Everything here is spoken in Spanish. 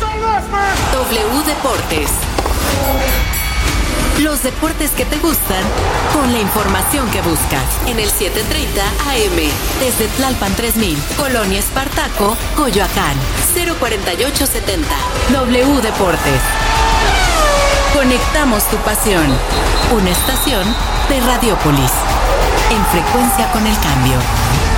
W Deportes. Los deportes que te gustan con la información que buscas en el 7:30 AM desde Tlalpan 3000, Colonia Espartaco, Coyoacán, 04870. W Deportes. Conectamos tu pasión. Una estación de Radiopolis. En frecuencia con el cambio.